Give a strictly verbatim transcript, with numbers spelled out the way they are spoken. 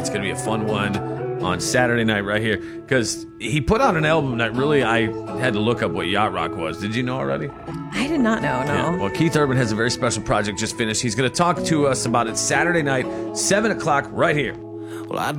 It's going to be a fun one on Saturday night right here. Because he put out an album that really I had to look up what yacht rock was. Did you know already? I did not know, no. Yeah. Well, Keith Urban has a very special project just finished. He's going to talk to us about it Saturday night, seven o'clock right here. Well, I